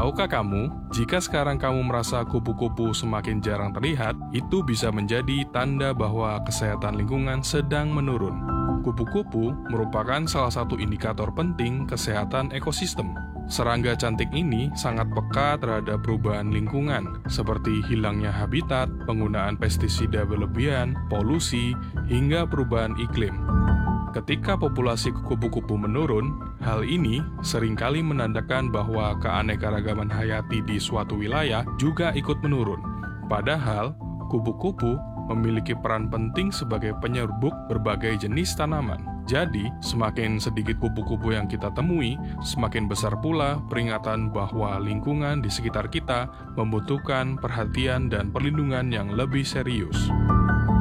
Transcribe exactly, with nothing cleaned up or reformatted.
Tahukah kamu, jika sekarang kamu merasa kupu-kupu semakin jarang terlihat, itu bisa menjadi tanda bahwa kesehatan lingkungan sedang menurun. Kupu-kupu merupakan salah satu indikator penting kesehatan ekosistem. Serangga cantik ini sangat peka terhadap perubahan lingkungan, seperti hilangnya habitat, penggunaan pestisida berlebihan, polusi, hingga perubahan iklim. Ketika populasi kupu-kupu menurun, hal ini seringkali menandakan bahwa keanekaragaman hayati di suatu wilayah juga ikut menurun. Padahal, kupu-kupu memiliki peran penting sebagai penyerbuk berbagai jenis tanaman. Jadi, semakin sedikit kupu-kupu yang kita temui, semakin besar pula peringatan bahwa lingkungan di sekitar kita membutuhkan perhatian dan perlindungan yang lebih serius.